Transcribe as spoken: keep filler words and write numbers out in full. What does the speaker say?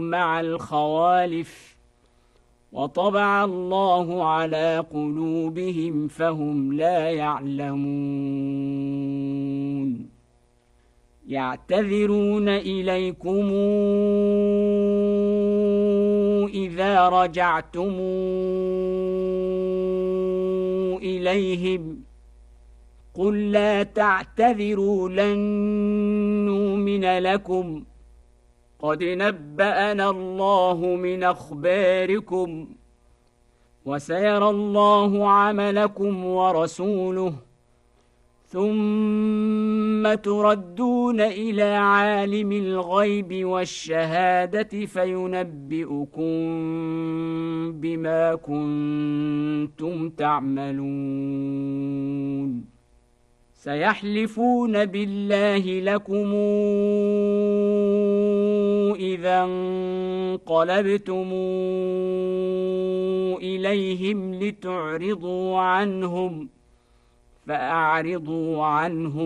مع الخوالف وطبع الله على قلوبهم فهم لا يعلمون يعتذرون إليكم إذا رجعتم إليهم قل لا تعتذروا لن نؤمن لكم قد نبأنا الله من أخباركم وسيرى الله عملكم ورسوله ثم تردون إلى عالم الغيب والشهادة فينبئكم بما كنتم تعملون سيحلفون بالله لكم إذا انقلبتم إليهم لتعرضوا عنهم فأعرضوا عنهم